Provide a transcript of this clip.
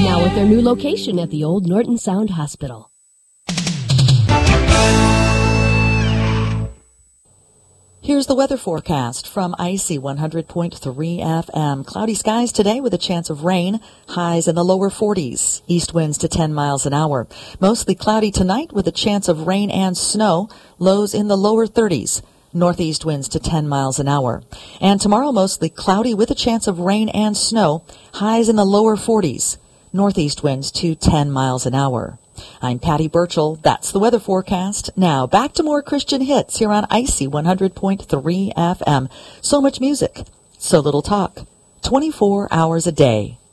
Now at their new location at the Old Norton Sound Hospital. Here's the weather forecast from Icy 100.3 FM. Cloudy skies today with a chance of rain. Highs in the lower 40s. East winds to 10 miles an hour. Mostly cloudy tonight with a chance of rain and snow. Lows in the lower 30s. Northeast winds to 10 miles an hour. And tomorrow mostly cloudy with a chance of rain and snow. Highs in the lower 40s. Northeast winds to 10 miles an hour. I'm Patty Burchell. That's the weather forecast. Now, back to more Christian hits here on Icy 100.3 FM. So much music, so little talk. 24 hours a day.